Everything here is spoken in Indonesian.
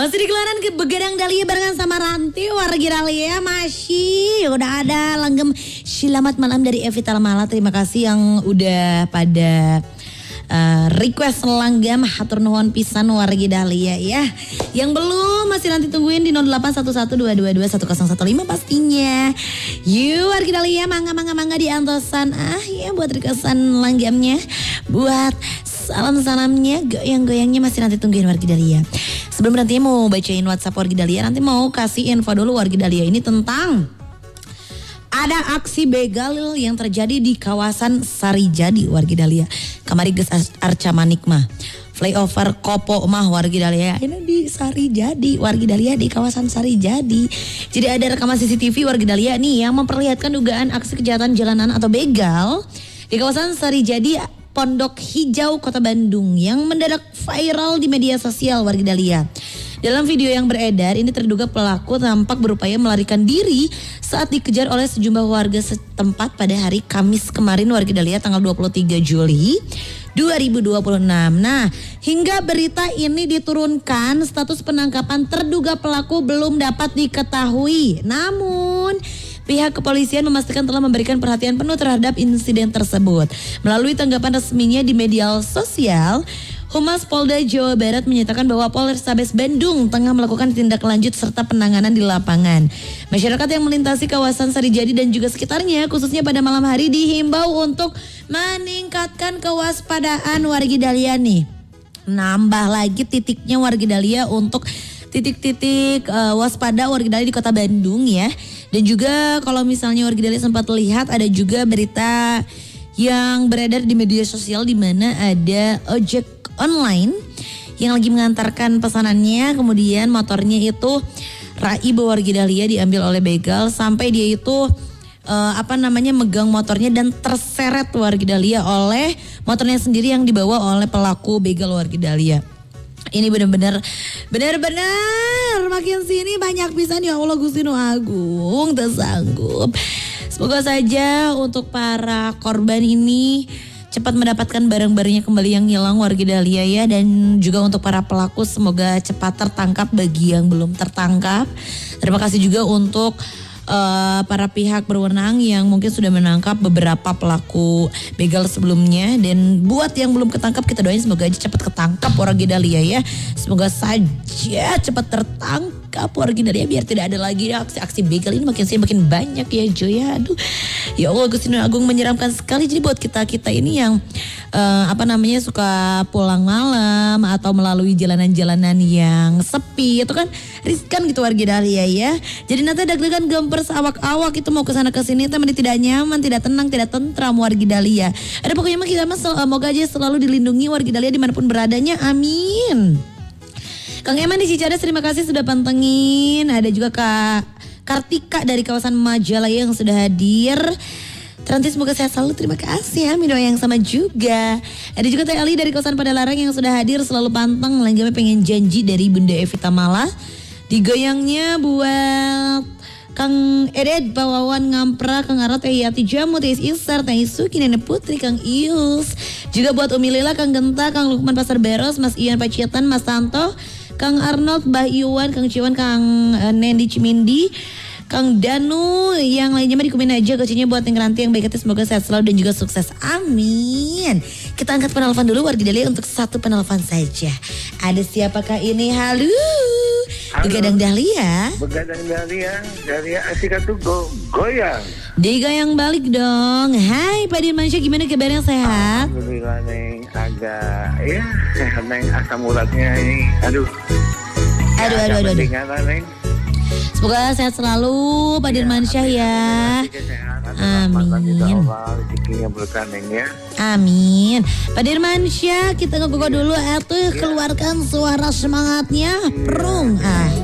Masih di Keluaran ke Begadang Dahlia barengan sama Ranti Wargi Dahlia. Masih udah ada langgam Selamat Malam dari Evita Mala. Terima kasih yang udah pada request langgam. Hatur nuhun pisan Wargi Dahlia ya. Yang belum masih nanti tungguin di 081122210115 pastinya. Yuk Wargi Dahlia, mangga di antosan ya buat requestan langgamnya. Buat salam-salamnya, goyang-goyangnya masih nanti tungguin Wargi Dahlia. Sebelum nanti mau bacain WhatsApp Wargi Dahlia, nanti mau kasih info dulu Wargi Dahlia ini tentang ada aksi begal yang terjadi di kawasan Sarijadi Wargi Dahlia. Kamari geus arca manik mah. Flyover Kopo mah Wargi Dahlia. Ini di Sarijadi Wargi Dahlia, di kawasan Sarijadi. Jadi ada rekaman CCTV Wargi Dahlia nih yang memperlihatkan dugaan aksi kejahatan jalanan atau begal di kawasan Sarijadi Pondok Hijau Kota Bandung yang mendadak viral di media sosial Wargi Dahlia. Dalam video yang beredar ini terduga pelaku tampak berupaya melarikan diri saat dikejar oleh sejumlah warga setempat pada hari Kamis kemarin Wargi Dahlia tanggal 23 Juli 2026. Nah, hingga berita ini diturunkan status penangkapan terduga pelaku belum dapat diketahui. Namun pihak kepolisian memastikan telah memberikan perhatian penuh terhadap insiden tersebut. Melalui tanggapan resminya di media sosial, Humas Polda Jawa Barat menyatakan bahwa Polrestabes Bandung tengah melakukan tindak lanjut serta penanganan di lapangan. Masyarakat yang melintasi kawasan Sarijadi dan juga sekitarnya, khususnya pada malam hari, dihimbau untuk meningkatkan kewaspadaan Wargi Dahlia nih. Nambah lagi titiknya Wargi Dahlia untuk titik-titik waspada Wargi Dahlia di Kota Bandung ya. Dan juga kalau misalnya Wargi Dahlia sempat lihat ada juga berita yang beredar di media sosial di mana ada ojek online yang lagi mengantarkan pesanannya, kemudian motornya itu raib Wargi Dahlia diambil oleh begal sampai dia itu megang motornya dan terseret Wargi Dahlia oleh motornya sendiri yang dibawa oleh pelaku begal Wargi Dahlia. Ini benar-benar makin sini banyak pisan ya Allah Gusti Nu Agung tersanggup. Semoga saja untuk para korban ini cepat mendapatkan barang-barangnya kembali yang hilang Wargi Dahlia ya, dan juga untuk para pelaku semoga cepat tertangkap bagi yang belum tertangkap. Terima kasih juga untuk para pihak berwenang yang mungkin sudah menangkap beberapa pelaku begal sebelumnya, dan buat yang belum ketangkap kita doain semoga aja cepat ketangkap Wargi Dahlia ya. Semoga saja cepat tertangkap Wargi Dahlia biar tidak ada lagi aksi-aksi begal ini makin banyak ya Jo ya. Aduh ya Allah Gusti Nu Agung, menyeramkan sekali. Jadi buat kita ini yang suka pulang malam atau melalui jalanan-jalanan yang sepi itu kan riskan gitu Wargi Dahlia ya. Jadi nanti deg-degan gemper seawak-awak itu mau kesana kesini teman tidak nyaman, tidak tenang, tidak tentram Wargi Dahlia. Ada pokoknya mah kita semoga aja selalu dilindungi Wargi Dahlia dimanapun beradanya, amin. Kang Eman di Cicadas terima kasih sudah pantengin. Ada juga Kak Kartika dari kawasan Majalaya yang sudah hadir. Teranti semoga sehat selalu, terima kasih ya, minum yang sama juga. Ada juga Teh Ali dari kawasan Padalarang yang sudah hadir selalu panteng. Langgamnya pengen janji dari Bunda Evita Mala. Digoyangnya buat Kang Edet, Pawawan Ngampra, Kang Arot, Teh Yati Jamu, Teh Isar, Teh Isuki, Nenek Putri, Kang Ius. Juga buat Umi Lila, Kang Genta, Kang Lukman Pasar Beros, Mas Ian Paciatan, Mas Tanto, Kang Arnold, Mbah Iwan, Kang Ciwan, Kang Nendi Cimindi, Kang Danu, yang lainnya mah dikomen aja kecilnya buat yang Ranti yang baik hati, semoga sehat selalu dan juga sukses, amin. Kita angkat penelpon dulu Wargi Dahlia untuk satu penelpon saja. Ada siapakah ini? Halo Begadang Dahlia. Begadang Dahlia asik tuh goyang. Digoyang balik dong. Hai Pak Dirmansyah, gimana kabarnya, sehat? Alhamdulillah Neng, agak ya sehat Neng, asam uratnya ini aduh. Neng. Semoga sehat selalu Pak Dirmansyah ya. Amin. Amin. Pak Dirmansyah, kita ngobrol dulu atuh, keluarkan suara semangatnya. Prung.